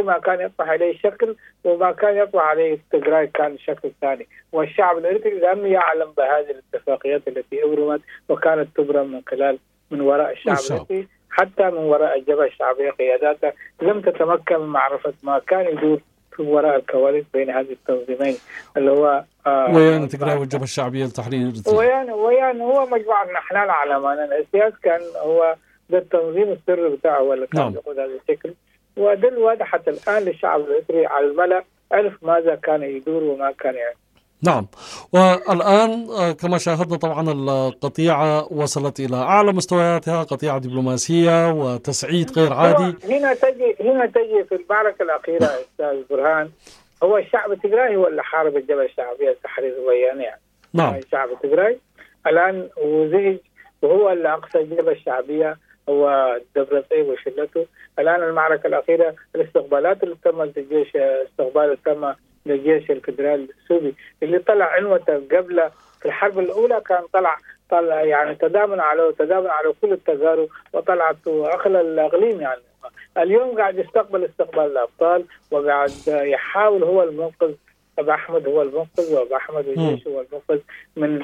ما كان يطمح إليه شكل، وما كان يطمح عليه تجراي كان شكل ثاني. والشعب الإريتري لم يعلم بهذه الاتفاقيات التي أبرمت وكانت تبرم من وراء الشعب الإريتري، حتى من وراء الجبهة الشعبية قياداتها لم تتمكن من معرفة ما كان يدور في وراء الكواليس بين هذه التنظيمين اللي هو ويانا تجراي والجبهة الشعبية لتحرير ويانا هو مجموعة نحن على ما السياسي كان هو ده التنظيم السري بتاعه هو اللي كان يقود هذا الشكل. وده الواضح حتى الآن للشعب الإريتري على الملأ عرف ماذا كان يدور وما كان يعني. نعم. والآن كما شاهدنا طبعا القطيعة وصلت إلى أعلى مستوياتها، قطيعة دبلوماسية وتسعيد غير عادي. هنا تجي في المعركة الأخيرة أستاذ برهان، هو الشعب التجراي هو اللي حارب الجبهة الشعبية لتحرير الويان يعني. نعم. الشعب التجراي الآن وزهج، وهو اللي أقصى الجبهة الشعبية هو دبرتي وشلته. الآن المعركة الأخيرة الاستقبالات اللي تمت للجيش، استقبال تم للجيش الفدرالي السوري اللي طلع عنوته قبل في الحرب الأولى، كان طلع يعني تدامن على كل التجارب وطلعت أخلى الأقليم يعني. اليوم قاعد يستقبل استقبال الأبطال، وقاعد يحاول هو المنقذ. أبو أحمد هو المنقذ، وأبو أحمد الجيش هو المنقذ من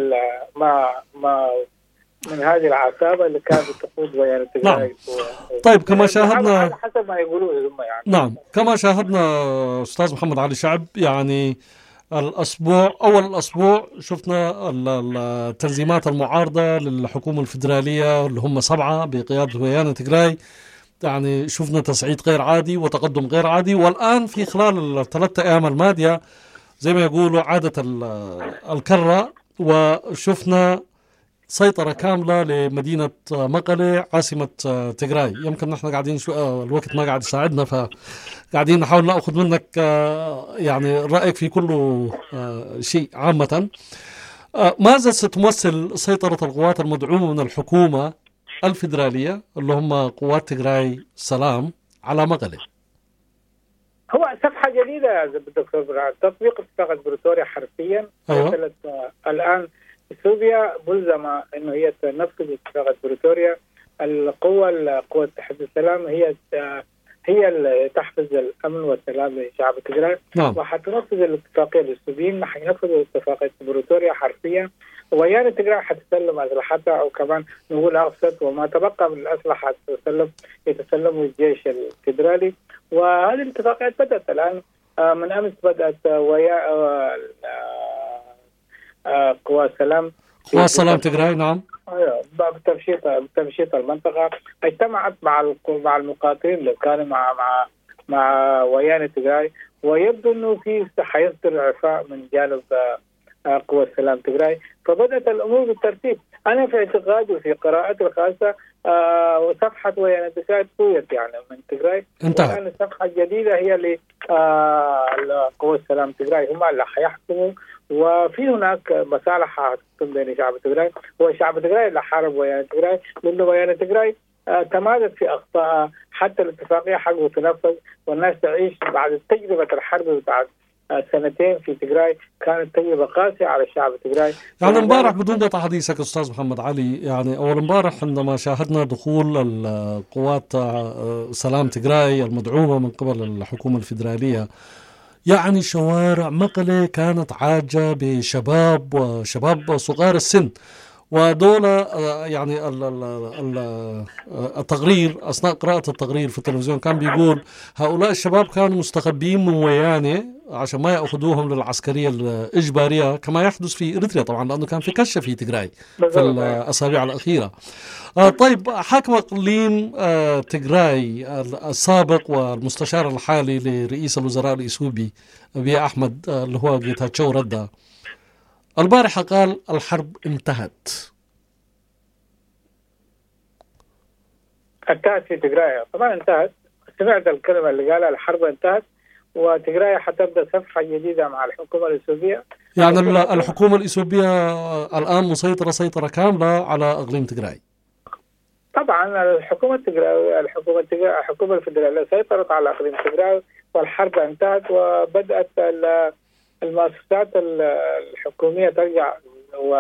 من هذه العتابة اللي كانت تقود ويان التجراي. نعم. طيب كما شاهدنا حسب ما يقولوا هم يعني. نعم كما شاهدنا أستاذ محمد علي شعب، يعني أول الأسبوع شفنا التنظيمات المعارضة للحكومة الفدرالية اللي هم 7 بقيادة ويان التجراي، يعني شفنا تصعيد غير عادي وتقدم غير عادي. والآن في خلال ال3 أيام الماضية زي ما يقولوا عادة الكرة، وشفنا سيطرة كاملة لمدينة مقلة عاصمة تجراي. يمكن نحن قاعدين الوقت ما قاعد يساعدنا، فقاعدين نحاول نأخذ منك يعني رأيك في كل شيء عامة. ماذا ستمثل سيطرة القوات المدعومة من الحكومة الفدرالية اللي هم قوات تجراي سلام على مقلة؟ هو صفحة جديدة يا دكتور برهان، تطبيق اتفاق بريتوريا حرفيا. أيوة. الآن اثيوبيا ملزمة انه هي تنفذ اتفاق بريتوريا. قوة تحفيز السلام هي اللي تحفز الامن والسلام لشعب تجراي. نعم. وحتنفذ الاتفاقية للسوريين، حينفذوا اتفاقية بريتوريا حرفيا. ويان تجراي حتسلم اسلحتها، او كمان نقول افسد وما تبقى من الاسلحة يتسلموا الجيش الفدرالي. وهذه الاتفاقيات بدأت الان من امس، بدأت قوى السلام تجراي. نعم. بتمشيط المنطقة، اجتمعت مع المقاتلين اللي كانوا مع ويان تجراي، ويبدو انه في حيصدر اعفاء من جانب قوى السلام تجراي. فبدأت الامور بالترتيب. انا في اعتقادي وفي قراءتي الخاصة وصفحة ويان تجراي طويت يعني من تجراي، والآن الصفحة الجديدة هي لقوى السلام تجراي، هم اللي حيحكموا. وفي هناك مصالح حتكون بين شعب تجراي وشعب تجراي اللي حارب ويان تجراي، لأنه ويان تجراي تمادت في أخطاء حتى الاتفاقية حقه تنفذ، والناس تعيش بعد تجربة الحرب بتاعت 2 في تجراي، كانت تجربة قاسية على الشعب التجراي. يعني امبارح بدون قطع حديثك أستاذ محمد علي، يعني أول امبارح عندما شاهدنا دخول القوات سلام تجراي المدعومة من قبل الحكومة الفدرالية، يعني شوارع مقلة كانت عاجة بشباب وشباب صغار السن، ودول يعني التقرير أثناء قراءة التقرير في التلفزيون كان بيقول هؤلاء الشباب كانوا مستخبيين من ويانة عشان ما يأخذوهم للعسكرية الإجبارية كما يحدث في إريتريا طبعا، لأنه كان في كشف في تجراي في الأسابيع الأخيرة. طيب حاكم إقليم تجراي السابق والمستشار الحالي لرئيس الوزراء الإثيوبي أبي أحمد اللي هو جيتاتشو ردا البارحة قال الحرب انتهت في تجراي. طبعا انتهت، سمعت الكلمة اللي قالها الحرب انتهت، وتجراي حتبدأ صفحة جديدة مع الحكومة الإثيوبية. يعني الحكومة الإثيوبية الآن مسيطرة سيطرة كاملة على إقليم تجراي. طبعا الحكومة الفدرالية سيطرت على إقليم تجراي، والحرب انتهت، وبدأت المؤسسات الحكومية ترجع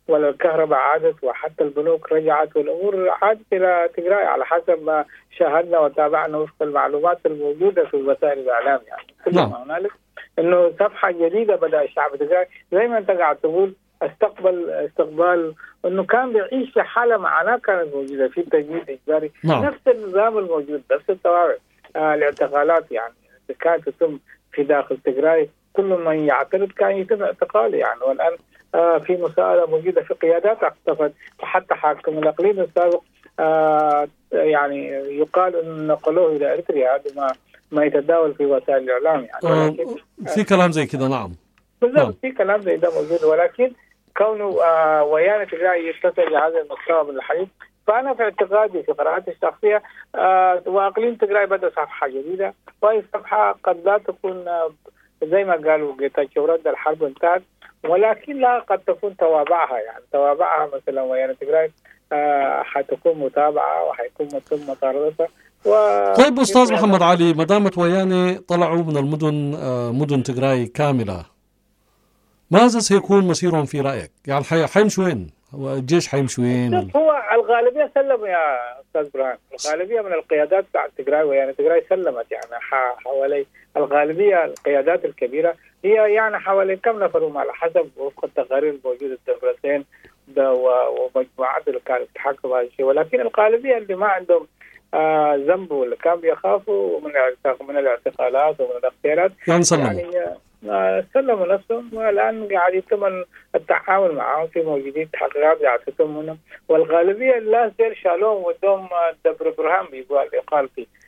ولا الكهرباء عادت وحتى البنوك رجعت والأمور عادت إلى تجراي على حسب ما شاهدنا وتابعنا وفق المعلومات الموجودة في وسائل الإعلام. يعني كل ما هنالك إنه صفحة جديدة بدأ الشعب تجراي زي ما أنت قاعد تقول استقبال إنه كان بيعيش في حالة معاناة كانت موجودة في تجديد إجباري. نفس النظام الموجود نفس الطوارئ الاعتقالات يعني كانت تتم في داخل تجراي كل من يعترض كان يتم اعتقاله يعني. والآن في مساءلة موجودة في قيادات اختفت وحتى حاكم الإقليم السابق يعني يقال أن نقلوه إلى إريتريا. هذا ما يتداول في وسائل الإعلام يعني. في كلام زي كده. نعم بالضبط في كلام زي ده موجود. ولكن كونه ويانا تجراي يتسع لهذا المستوى من الحديث فأنا في اعتقادي في قراءتي الشخصية وأقليم تجراي بدأ صفحة جديدة وهي صفحة قد لا تكون زي ما قالوا رد الحرب انتهت ولكن لا قد تكون توابعها يعني توابعها مثلا ويانا تجراي حتكون متابعة وحيكون متم مطاردتها. طيب أستاذ محمد علي ما دامت ويانا طلعوا من المدن مدن تجراي كاملة ماذا سيكون مسيرهم في رأيك؟ يعني حيمشوا وين؟ الجيش حيمشي وين؟ هو الغالبية سلموا يا أستاذ برهان. الغالبية من القيادات بتاعت تجراي ويانا تجراي سلمت يعني حوالي الغالبية القيادات الكبيرة هي يعني حوالي كم نفر على حسب وفق التقارير الموجودة الدولتين ومجموعات اللي كانت تحكم هذا الشيء. ولكن الغالبية اللي ما عندهم ذنب واللي كان بيخافوا من الاعتقالات ومن الاغتيالات يعني سلموا نفسهم. والآن قاعد يتم التعامل معهم في موجودين تحقيقات قاعد تتم منهم. والغالبية الناس ديل شالوهم ودوم دبر برهام يقال يقال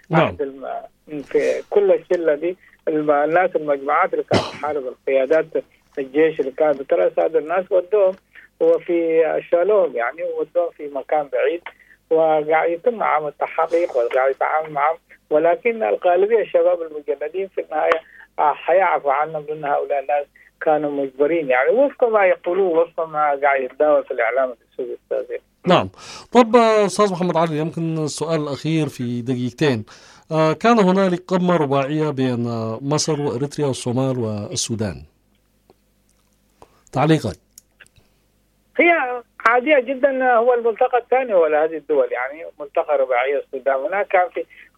في كل الشلة دي الناس المجموعات اللي كانت تحارب القيادات الجيش اللي كانت بترأس هذا الناس ودوهم وفي شالوهم يعني ودوهم في مكان بعيد وقاعد يتم معهم التحقيق وقاعد يتعامل معهم. ولكن الغالبية الشباب المجندين في النهاية حيعفوا عنهم لأن هؤلاء الناس كانوا مجبرين يعني وفق ما يقولوه وفق ما قاعد يتداول في الإعلام السوري السابق. نعم. طب أستاذ محمد علي يمكن السؤال الأخير في دقيقتين. كان هنالك قمة رباعية بين مصر وإريتريا والصومال والسودان تعليقك؟ هي عادية جدا. هو الملتقى الثاني ولا هذه الدول يعني ملتقى رباعية السودان. هناك كان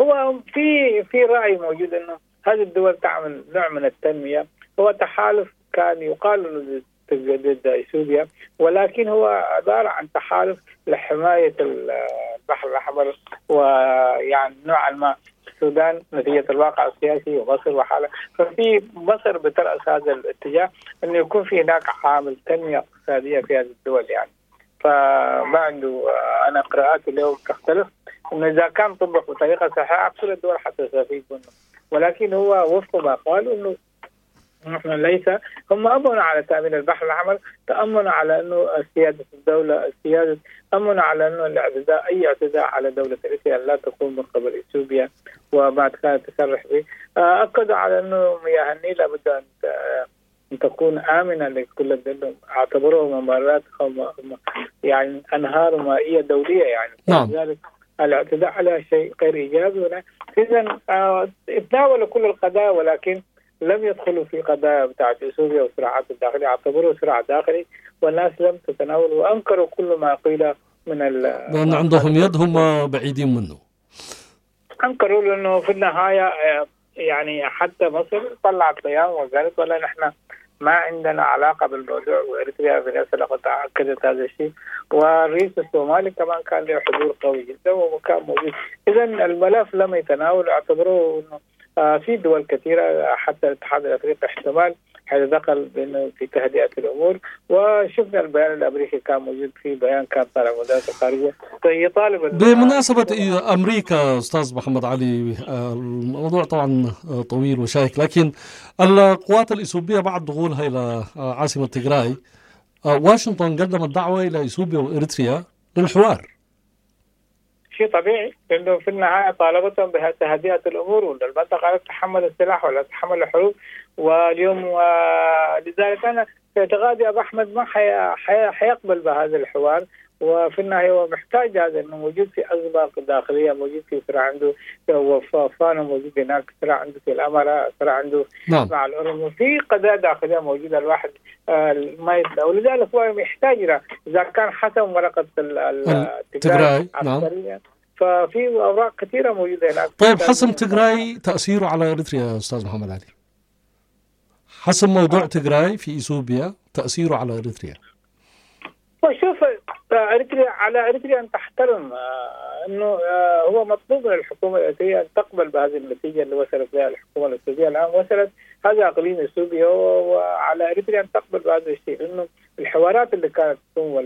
في رأي موجود أنه هذه الدول تعمل نوع من التنمية. هو تحالف كان يقال انه ضد اثيوبيا ولكن هو عبارة عن تحالف لحماية البحر الأحمر ويعني نوعا ما السودان نتيجة الواقع السياسي ومصر وحالة. ففي مصر بترأس هذا الاتجاه أنه يكون في هناك عامل تنمية اقتصادية في هذه الدول يعني. فما عنده أنا قراءاتي له تختلف أنه إذا كان طبق بطريقة صحيحة كل الدول حتى تستفيد منه. ولكن هو وفق ما قالوا أنه نحن ليس هم أمنوا على تأمين البحر الأحمر تأمنوا على أنه سيادة الدولة أمنوا على أنه أي اعتداء على دولة إريتريا لا تكون من قبل إثيوبيا وما كانت تصرح به. أكدوا على أنه مياه النيل لابد أن تكون آمنة لكل الدول. اعتبروها ممرات يعني أنهار مائية دولية يعني. نعم. ذلك الاعتداء على شيء غير إيجابي. إذن تناولوا كل القضايا ولكن لم يدخلوا في قضايا بتاعت اثيوبيا والصراعات الداخلية. اعتبروه صراع داخلي والناس لم تتناول وأنكروا كل ما قيل من لأن عندهم يد هم بعيدين منه. أنكروا لأنه في النهاية يعني حتى مصر طلعت بيان وقالت ولا نحن ما عندنا علاقة بالموضوع وإريتريا في نفس الوقت أكدت هذا الشيء. والرئيس الصومالي كمان كان له حضور قوي جدا وكان موجود. إذا الملف لم يتناول. اعتبروه إنه في دول كثيرة حتى الاتحاد الأفريقي احتمال دخل بأنه في تهدئة الأمور. وشفنا البيان الأمريكي كان موجود في بيان كان طالع وزارة الخارجية يطالب. بمناسبة أمريكا أستاذ محمد علي الموضوع طبعا طويل وشائك لكن القوات الإثيوبية بعد دخولها إلى عاصمة تجراي واشنطن قدمت دعوة إلى إثيوبيا وإريتريا للحوار. شيء طبيعي لأنه في النهاية طالبتهم بتهدئة الأمور وأن المنطقة لا تتحمل السلاح ولا تتحمل الحروب. واليوم لذلك أنا في اعتقادي أبو أحمد ما حيقبل بهذا الحوار وفي النهاية هو محتاج هذا، انه موجود في أزمة داخلية، موجود في صراع عنده وفانو، موجود هناك صراع عنده في الأمارة، صراع عنده مع الأردن، في قضايا داخلية موجودة الواحد ما يبدأ. ولذلك هو محتاج إذا كان حسم ورقة تجراي عسكريا، ففي أوراق كثيرة موجودة هناك. طيب حسم تجراي تأثيره على إريتريا أستاذ محمد علي؟ حسم موضوع تجراي في إثيوبيا تأثيره على إريتريا؟ وشوف أريتريا، على أريتريا أن تحترم أنه هو مطلوب من الحكومة الإثيوبية أن تقبل بهذه النتيجة اللي وصلت لها الحكومة الإثيوبية الآن. وصلت هذا إقليم إثيوبيا، وعلى أريتريا أن تقبل بهذا الشيء، لأنه الحوارات اللي كانت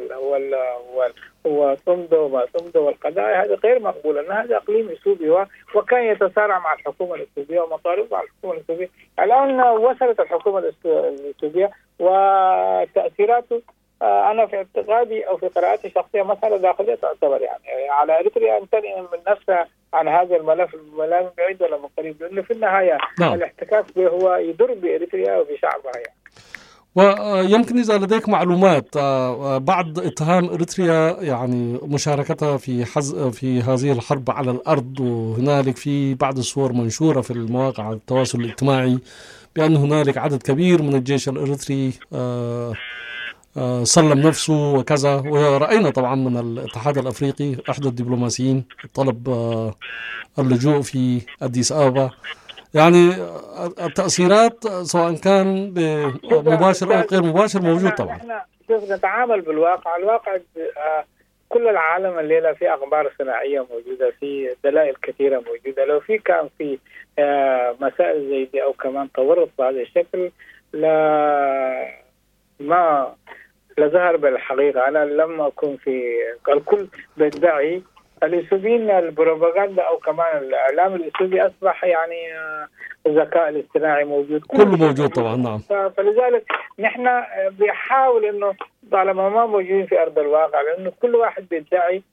وصمدو وما صمدو والقضايا هذا غير مقبول، أن هذا إقليم إثيوبيا وكان يتصارع مع الحكومة الإثيوبية ومطالب مع الحكومة الإثيوبية. الآن وصلت الحكومة الإثيوبية وتأثيراته، أنا في اعتقادي أو في قراءتي الشخصية مسألة داخلية تعتبر، يعني على أريتريا أن تنهي من نفسها عن هذا الملف ولا من بعيد ولا من قريب، لأنه في النهاية الاحتكاك به هو يضر بأريتريا وبشعبها يعني. ويمكن إذا لديك معلومات بعد اتهام إريتريا يعني مشاركتها في هذه الحرب على الأرض، وهنالك في بعض الصور منشورة في المواقع التواصل الاجتماعي بأن هنالك عدد كبير من الجيش الإريتري سلم نفسه وكذا. ورأينا طبعا من الاتحاد الأفريقي أحد الدبلوماسيين طلب اللجوء في أديس أبابا. يعني التأثيرات سواء كان مباشر أو غير مباشر موجود طبعا. احنا نتعامل بالواقع، الواقع كل العالم الليلة في أخبار صناعية موجودة، في دلائل كثيرة موجودة. لو كان في مسائل زي دي أو كمان تورط بهذا الشكل ما ظهر بالحقيقة. أنا لما أكون في الكل بدعي الإثيوبيين البروباغندا أو كمان الإعلام الإثيوبي أصبح يعني الذكاء الاصطناعي موجود، كله موجود طبعا. نعم. فلذلك نحن بنحاول إنه طالما ما موجودين في أرض الواقع، لأنه كل واحد بيدعي،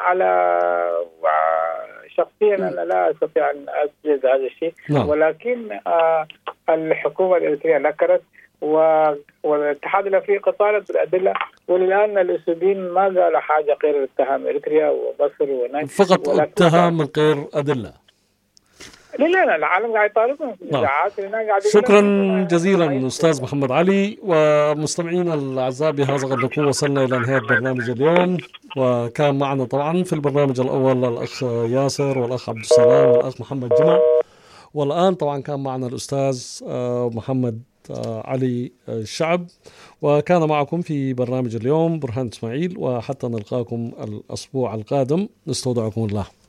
شخصيا أنا لا أستطيع أن أجد هذا الشيء. نعم. ولكن الحكومة الإريترية نكرت والاتحاد الافريقي طالب بالادله، وللان الاثيوبيين ما قالوا حاجه غير اتهام اريتريا ومصر ونايجيريا فقط اتهام من غير ادله. لا العالم قاعد يطالبهم. شكرا جزيلا استاذ محمد علي. ومستمعينا الاعزاء بهذا قد نكون وصلنا الى نهايه برنامج اليوم. وكان معنا طبعا في البرنامج الاول الاخ ياسر والاخ عبد السلام والاخ محمد جمع، والان طبعا كان معنا الاستاذ محمد علي الشعب. وكان معكم في برنامج اليوم برهان إسماعيل، وحتى نلقاكم الأسبوع القادم نستودعكم الله.